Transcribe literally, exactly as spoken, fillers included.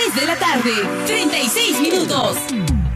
tres de la tarde, treinta y seis minutos.